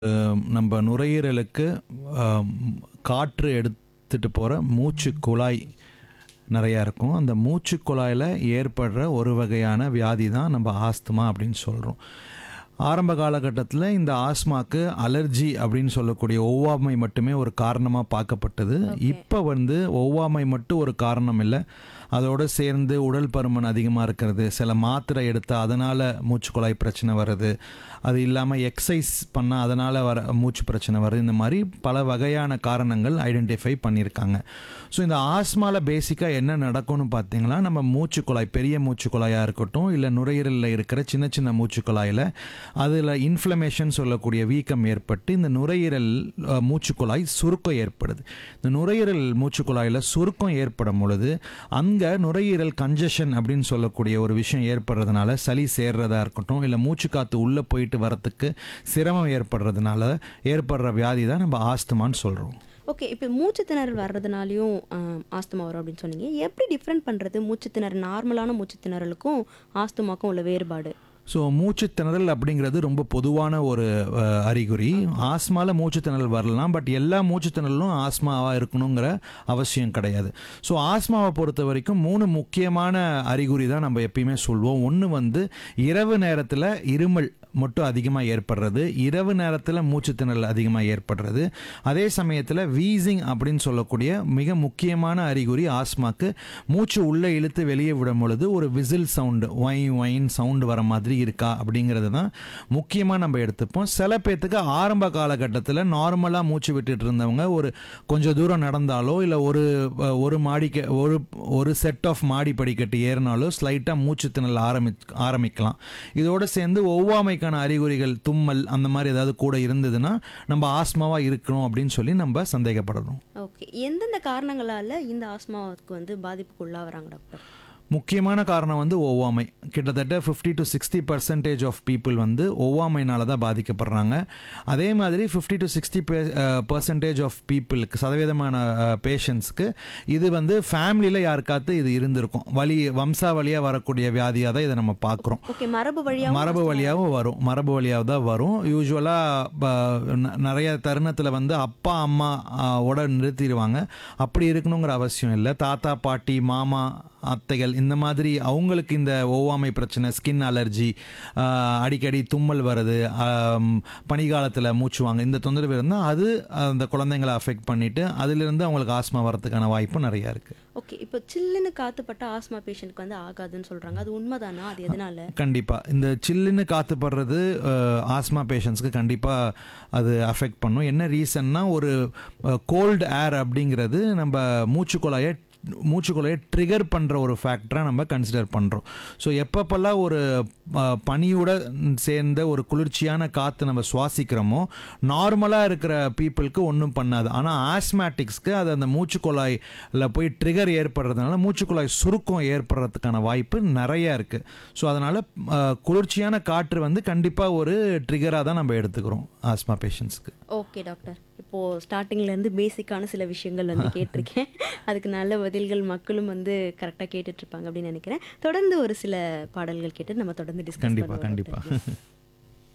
நம்ம நுரையீரலுக்கு அம், காற்று எடுத்துட்டு போகிற மூச்சு குழாய் நிறையா இருக்கும். அந்த மூச்சு குழாயில் ஏற்படுற ஒரு வகையான வியாதி தான் நம்ம ஆஸ்துமா அப்படின்னு சொல்கிறோம். ஆரம்ப காலகட்டத்தில் இந்த ஆஸ்மாக்கு அலர்ஜி அப்படின்னு சொல்லக்கூடிய ஒவ்வாமை மட்டுமே ஒரு காரணமாக பார்க்கப்பட்டது. ஓகே. இப்போ ஒவ்வாமை மட்டும் ஒரு காரணம் இல்லை, அதோடு சேர்ந்து உடல் பருமன் அதிகமாக இருக்கிறது, சில மாத்திரை எடுத்தால் அதனால் மூச்சுக்குழாய் பிரச்சனை வருது, அது இல்லாமல் எக்ஸசைஸ் பண்ணால் அதனால் வர மூச்சு பிரச்சனை வருது. இந்த மாதிரி பல வகையான காரணங்கள் ஐடென்டிஃபை பண்ணியிருக்காங்க. ஸோ இந்த ஆஸ்மாவில் பேசிக்காக என்ன நடக்கும்னு பார்த்தீங்கன்னா, நம்ம மூச்சுக்குழாய், பெரிய மூச்சுக்குழாயாக இருக்கட்டும் இல்லை நுரையீரலில் இருக்கிற சின்ன சின்ன மூச்சுக்குழாயில் அதில் இன்ஃப்ளமேஷன் சொல்லக்கூடிய வீக்கம் ஏற்பட்டு இந்த நுரையீரல் மூச்சுக்குழாய் சுருக்கம் ஏற்படுது. இந்த நுரையீரல் மூச்சுக்குழாயில் சுருக்கம் ஏற்படும் பொழுது அங்கே நுரையீரல் கன்ஜஷன் அப்படின்னு சொல்லக்கூடிய ஒரு விஷயம் ஏற்படுறதுனால, சளி சேர்றதா இருக்கட்டும் இல்லை மூச்சு காற்று உள்ளே போயிட்டு வரத்துக்கு சிரமம் ஏற்படுறதுனால ஏற்படுற வியாதி தான் நம்ம ஆஸ்துமான்னு சொல்கிறோம். ஓகே. இப்போ மூச்சு திணறல் வர்றதுனாலையும் ஆஸ்துமா வரும் அப்படின்னு சொன்னீங்க. எப்படி டிஃப்ரெண்ட் பண்ணுறது மூச்சு திணறல், நார்மலான மூச்சு திணறலுக்கும் ஆஸ்துமாக்கும் உள்ள வேறுபாடு? ஸோ மூச்சு திணறல் அப்படிங்கிறது ரொம்ப பொதுவான ஒரு அறிகுறி. ஆஸ்மாவில் மூச்சு திணறல் வரலாம், பட் எல்லா மூச்சு திணறலும் ஆஸ்மாவாக இருக்கணுங்கிற அவசியம் கிடையாது. ஸோ ஆஸ்மாவை பொறுத்த வரைக்கும் 3 முக்கியமான அறிகுறி தான் நம்ம எப்பயுமே சொல்வோம். ஒன்று இரவு நேரத்தில் இருமல் மட்டும் அதிகமாக ஏற்படுறது, இரவு நேரத்தில் மூச்சு திணறல் அதிகமாக ஏற்படுறது. அதே சமயத்தில் வீசிங் அப்படின்னு சொல்லக்கூடிய மிக முக்கியமான அறிகுறி ஆஸ்மாக்கு, மூச்சு உள்ளே இழுத்து வெளியே விடும் பொழுது ஒரு விசில் சவுண்டு, ஒயின் சவுண்டு வர மாதிரி இருக்கா அப்படிங்கிறது தான் முக்கியமாக நம்ம எடுத்துப்போம். சில பேர்த்துக்கு ஆரம்ப காலகட்டத்தில் நார்மலாக மூச்சு விட்டுட்டு இருந்தவங்க ஒரு கொஞ்சம் தூரம் நடந்தாலோ இல்லை ஒரு மாடிக்கு ஒரு செட் ஆஃப் மாடி படிக்கட்டு ஏறினாலோ ஸ்லைட்டாக மூச்சு திணறல் ஆரம்பிக்கலாம். இதோடு சேர்ந்து ஒவ்வாமைக்கான அறிகுறிகள், தும்மல் அந்த மாதிரி ஏதாவது கூட இருந்ததுன்னா நம்ம ஆஸ்மாவாக இருக்கிறோம் அப்படின்னு சொல்லி நம்ம சந்தேகப்படணும். ஓகே. எந்தெந்த காரணங்களால் இந்த ஆஸ்மாவுக்கு பாதிப்புக்கு உள்ளாகிறாங்க டாக்டர்? முக்கியமான காரணம் ஒவ்வாமை. கிட்டத்தட்ட 50 to 60% ஆஃப் பீப்புள் ஒவ்வாமைனால தான் பாதிக்கப்படுறாங்க. அதே மாதிரி 50 to 60% ஆஃப் பீப்புளுக்கு, சதவீதமான பேஷண்ட்ஸ்க்கு இது ஃபேமிலியில் யாருக்காவது இது இருந்திருக்கும். வம்சாவளியாக வரக்கூடிய வியாதியாக தான் இதை நம்ம பார்க்குறோம். ஓகே. மரபு வழியாக மரபு வழியாக தான் வரும். யூஸ்வலாக நிறைய தருணத்தில் அப்பா அம்மா ஓட நிறுத்திடுவாங்க. அப்படி இருக்கணுங்கிற அவசியம் இல்லை. தாத்தா பாட்டி மாமா அத்தைகள் இந்த மாதிரி அவங்களுக்கு இந்த ஒவ்வாமை பிரச்சனை, ஸ்கின் அலர்ஜி, அடிக்கடி தும்மல் வருது, பனிகாலத்தில் மூச்சுவாங்க, இந்த தொந்தரவு இருந்தால் அது அந்த குழந்தைங்களை அஃபெக்ட் பண்ணிவிட்டு அதிலிருந்து அவங்களுக்கு ஆஸ்மா வரதுக்கான வாய்ப்பு நிறையா இருக்குது. ஓகே. இப்போ சில்லுன்னு காத்துப்பட்ட ஆஸ்மா பேஷண்ட்க்கு ஆகாதுன்னு சொல்கிறாங்க, அது உண்மைதானா? அது எதனால? கண்டிப்பாக இந்த சில்லுன்னு காத்துப்படுறது ஆஸ்மா பேஷண்ட்ஸ்க்கு கண்டிப்பாக அது அஃபெக்ட் பண்ணும். என்ன ரீசன்னா, ஒரு கோல்டு ஏர் அப்படிங்கிறது நம்ம மூச்சுக்குழாயை ட்ரிகர் பண்ணுற ஒரு ஃபேக்டராக நம்ம கன்சிடர் பண்ணுறோம். ஸோ எப்பப்பெல்லாம் ஒரு பனியோட சேர்ந்த ஒரு குளிர்ச்சியான காற்று நம்ம சுவாசிக்கிறோமோ நார்மலாக இருக்கிற பீப்புளுக்கு ஒன்றும் பண்ணாது. ஆனால் ஆஸ்மேட்டிக்ஸ்க்கு அது அந்த மூச்சுக்குழாயில் போய் ட்ரிகர் ஏற்படுறதுனால மூச்சுக்குழாய் சுருக்கம் ஏற்படுறதுக்கான வாய்ப்பு நிறையா இருக்குது. ஸோ அதனால் குளிர்ச்சியான காற்று கண்டிப்பாக ஒரு ட்ரிகராக தான் நம்ம எடுத்துக்கிறோம் ஆஸ்மா பேஷண்ட்ஸ்க்கு. Okay doctor. இப்போது ஸ்டார்டிங்லேருந்து பேசிக்கான சில விஷயங்கள் கேட்டிருக்கேன். அதுக்கு நல்ல பதில்கள் மக்களும் கரெக்டாக கேட்டுட்ருப்பாங்க அப்படின்னு நினைக்கிறேன். தொடர்ந்து ஒரு சில பாடல்கள் கேட்டு நம்ம தொடர்ந்து டிஸ்கஸ் கண்டிப்பாக.